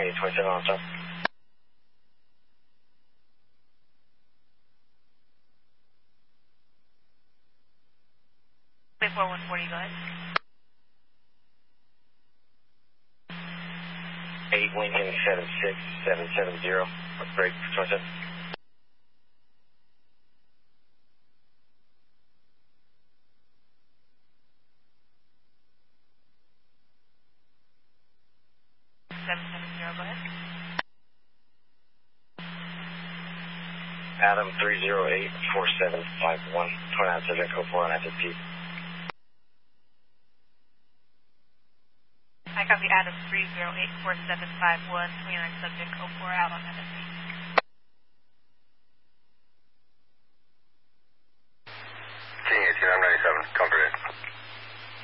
27 on top. Four 140, go ahead. 8 Lincoln 76770. Break 27. Go ahead. Adam 3084751. 29 subject 04 on active P. I copy Adam 3084751, 29 subject 04 out on NSC.